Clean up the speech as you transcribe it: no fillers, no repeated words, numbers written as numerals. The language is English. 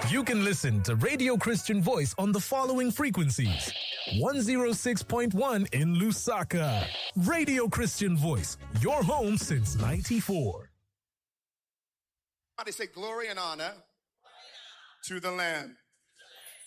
You can listen to Radio Christian Voice on the following frequencies. 106.1 in Lusaka. Radio Christian Voice, your home since 94. Somebody say glory and honor to the Lamb.